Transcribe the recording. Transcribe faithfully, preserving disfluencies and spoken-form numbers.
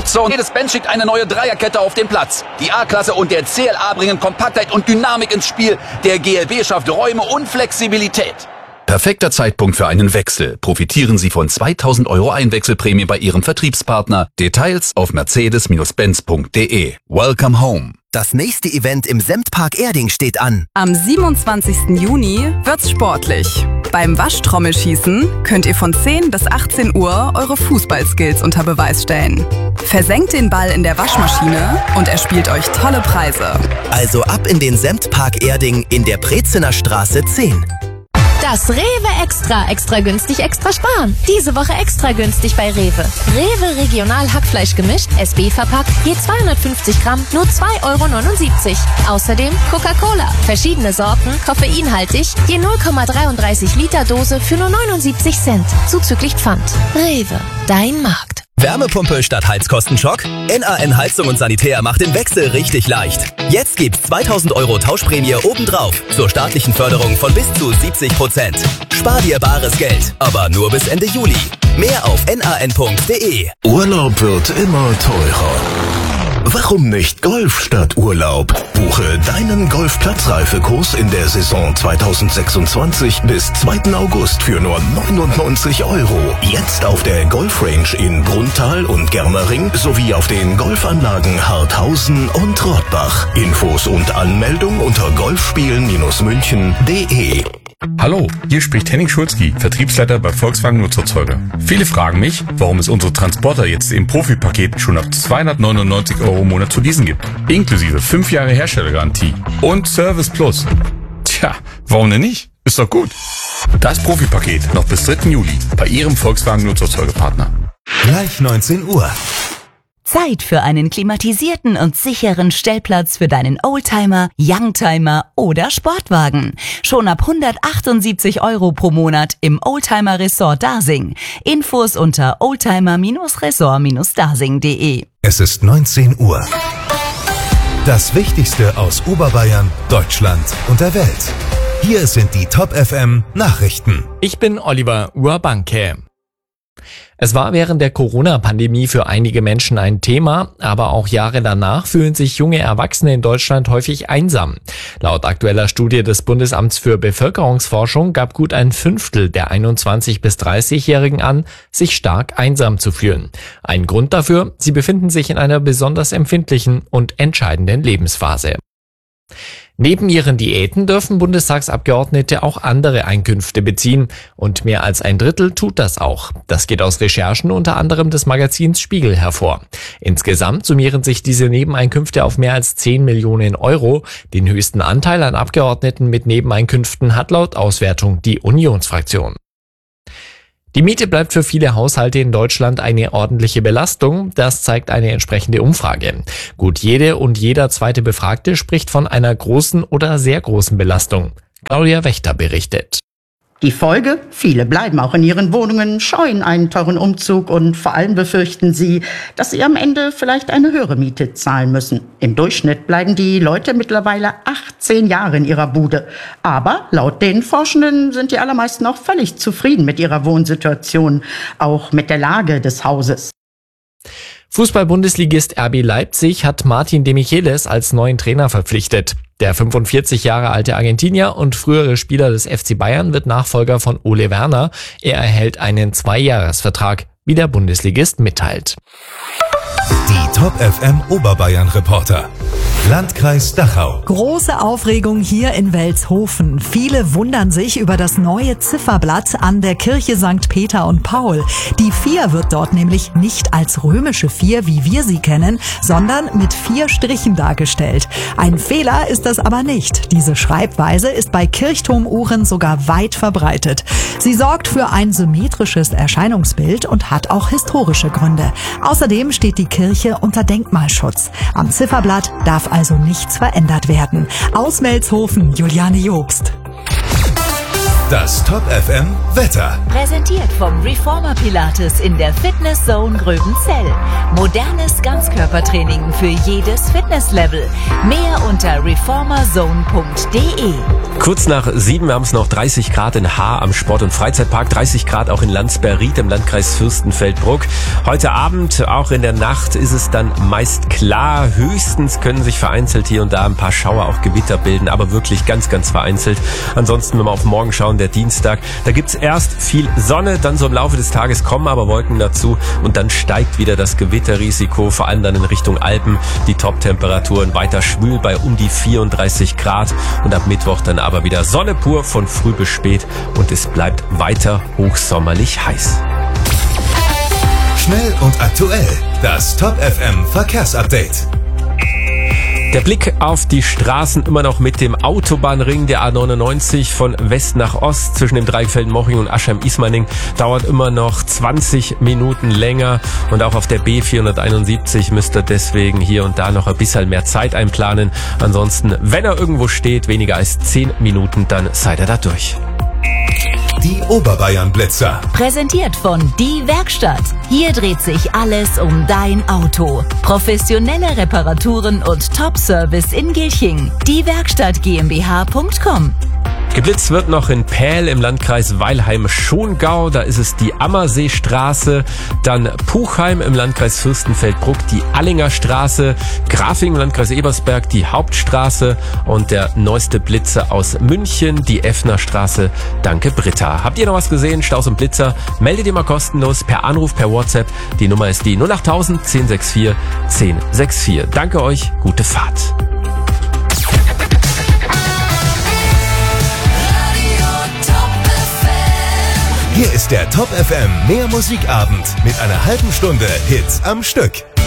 So, und Mercedes-Benz schickt eine neue Dreierkette auf den Platz. Die A-Klasse und der C L A bringen Kompaktheit und Dynamik ins Spiel. Der G L B schafft Räume und Flexibilität. Perfekter Zeitpunkt für einen Wechsel. Profitieren Sie von zweitausend Euro Einwechselprämie bei Ihrem Vertriebspartner. Details auf mercedes benz punkt de. Welcome home. Das nächste Event im Semtpark Erding steht an. Am siebenundzwanzigsten Juni wird's sportlich. Beim Waschtrommelschießen könnt ihr von zehn bis achtzehn Uhr eure Fußballskills unter Beweis stellen. Versenkt den Ball in der Waschmaschine und er spielt euch tolle Preise. Also ab in den Semtpark Erding in der Prezener Straße zehn. Das Rewe Extra. Extra günstig, extra sparen. Diese Woche extra günstig bei Rewe. Rewe Regional Hackfleisch gemischt, S B verpackt, je zweihundertfünfzig Gramm, nur zwei Euro neunundsiebzig. Außerdem Coca-Cola. Verschiedene Sorten, koffeinhaltig, je null Komma dreiunddreißig Liter Dose für nur neunundsiebzig Cent. Zuzüglich Pfand. Rewe, dein Markt. Wärmepumpe statt Heizkostenschock? N A N Heizung und Sanitär macht den Wechsel richtig leicht. Jetzt gibt's zweitausend Euro Tauschprämie obendrauf zur staatlichen Förderung von bis zu siebzig Prozent. Spar dir bares Geld, aber nur bis Ende Juli. Mehr auf n a n punkt de. Urlaub wird immer teurer. Warum nicht Golf statt Urlaub? Buche deinen Golfplatzreifekurs in der Saison zweitausendsechsundzwanzig bis zweiten August für nur neunundneunzig Euro. Jetzt auf der Golfrange in Brunntal und Germering sowie auf den Golfanlagen Harthausen und Rottbach. Infos und Anmeldung unter golfspielen-münchen punkt de. Hallo, hier spricht Henning Schulzki, Vertriebsleiter bei Volkswagen Nutzerzeuger. Viele fragen mich, warum es unsere Transporter jetzt im Profipaket schon ab zweihundertneunundneunzig Euro im Monat zu leasen gibt. Inklusive fünf Jahre Herstellergarantie und Service Plus. Tja, warum denn nicht? Ist doch gut. Das Profipaket noch bis dritten Juli bei Ihrem Volkswagen Nutzerzeugerpartner. Gleich neunzehn Uhr. Zeit für einen klimatisierten und sicheren Stellplatz für deinen Oldtimer, Youngtimer oder Sportwagen. Schon ab hundertachtundsiebzig Euro pro Monat im Oldtimer Resort Dasing. Infos unter oldtimer-resort-dasing punkt de. Es ist neunzehn Uhr. Das Wichtigste aus Oberbayern, Deutschland und der Welt. Hier sind die Top F M Nachrichten. Ich bin Oliver Urbanke. Es war während der Corona-Pandemie für einige Menschen ein Thema, aber auch Jahre danach fühlen sich junge Erwachsene in Deutschland häufig einsam. Laut aktueller Studie des Bundesamts für Bevölkerungsforschung gab gut ein Fünftel der einundzwanzig- bis dreißigjährigen an, sich stark einsam zu fühlen. Ein Grund dafür, sie befinden sich in einer besonders empfindlichen und entscheidenden Lebensphase. Neben ihren Diäten dürfen Bundestagsabgeordnete auch andere Einkünfte beziehen und mehr als ein Drittel tut das auch. Das geht aus Recherchen unter anderem des Magazins Spiegel hervor. Insgesamt summieren sich diese Nebeneinkünfte auf mehr als zehn Millionen Euro. Den höchsten Anteil an Abgeordneten mit Nebeneinkünften hat laut Auswertung die Unionsfraktion. Die Miete bleibt für viele Haushalte in Deutschland eine ordentliche Belastung, das zeigt eine entsprechende Umfrage. Gut jede und jeder zweite Befragte spricht von einer großen oder sehr großen Belastung. Claudia Wächter berichtet. Die Folge? Viele bleiben auch in ihren Wohnungen, scheuen einen teuren Umzug und vor allem befürchten sie, dass sie am Ende vielleicht eine höhere Miete zahlen müssen. Im Durchschnitt bleiben die Leute mittlerweile achtzehn Jahre in ihrer Bude. Aber laut den Forschenden sind die allermeisten auch völlig zufrieden mit ihrer Wohnsituation, auch mit der Lage des Hauses. Fußball-Bundesligist R B Leipzig hat Martin de Michelis als neuen Trainer verpflichtet. Der fünfundvierzig Jahre alte Argentinier und frühere Spieler des F C Bayern wird Nachfolger von Ole Werner. Er erhält einen Zweijahresvertrag, wie der Bundesligist mitteilt. Die Top F M Oberbayern Reporter. Landkreis Dachau. Große Aufregung hier in Welzhofen. Viele wundern sich über das neue Zifferblatt an der Kirche Sankt Peter und Paul. Die vier wird dort nämlich nicht als römische vier, wie wir sie kennen, sondern mit vier Strichen dargestellt. Ein Fehler ist das aber nicht. Diese Schreibweise ist bei Kirchturmuhren sogar weit verbreitet. Sie sorgt für ein symmetrisches Erscheinungsbild und hat auch historische Gründe. Außerdem steht die Kirche unter Denkmalschutz. Am Zifferblatt darf also nichts verändert werden. Aus Welzhofen, Juliane Jobst. Das Top F M Wetter. Präsentiert vom Reformer Pilates in der Fitness Zone Gröbenzell. Modernes Ganzkörpertraining für jedes Fitnesslevel. Mehr unter reformerzone punkt de. Kurz nach sieben, wir haben es noch dreißig Grad in Haar am Sport- und Freizeitpark, dreißig Grad auch in Landsberg-Ried im Landkreis Fürstenfeldbruck. Heute Abend, auch in der Nacht, ist es dann meist klar. Höchstens können sich vereinzelt hier und da ein paar Schauer, auch Gewitter bilden, aber wirklich ganz, ganz vereinzelt. Ansonsten, wenn wir auf morgen schauen, der Dienstag, da gibt's erst viel Sonne, dann so im Laufe des Tages kommen aber Wolken dazu und dann steigt wieder das Gewitterrisiko, vor allem dann in Richtung Alpen. Die Top-Temperaturen weiter schwül bei um die vierunddreißig Grad und ab Mittwoch dann aber wieder Sonne pur von früh bis spät und es bleibt weiter hochsommerlich heiß. Schnell und aktuell. Das Top F M Verkehrsupdate. Der Blick auf die Straßen immer noch mit dem Autobahnring der A neunundneunzig von West nach Ost zwischen dem Dreieck Moching und Aschheim-Ismaning dauert immer noch zwanzig Minuten länger und auch auf der B vierhunderteinundsiebzig müsst ihr deswegen hier und da noch ein bisschen mehr Zeit einplanen. Ansonsten, wenn er irgendwo steht, weniger als zehn Minuten, dann seid ihr da durch. Die Oberbayern Blitzer. Präsentiert von Die Werkstatt. Hier dreht sich alles um dein Auto. Professionelle Reparaturen und Top-Service in Gilching. Die Werkstatt GmbH punkt com. Geblitzt wird noch in Pähl im Landkreis Weilheim-Schongau. Da ist es die Ammerseestraße. Dann Puchheim im Landkreis Fürstenfeldbruck, die Allinger Straße. Grafing im Landkreis Ebersberg, die Hauptstraße. Und der neueste Blitzer aus München, die Effner Straße. Danke, Britta. Habt ihr noch was gesehen? Staus und Blitzer? Meldet ihr mal kostenlos per Anruf, per WhatsApp. Die Nummer ist die null acht null null eins sechs vier eins null sechs vier. Danke euch, gute Fahrt. Hier ist der Top F M Mehr Musikabend mit einer halben Stunde Hits am Stück.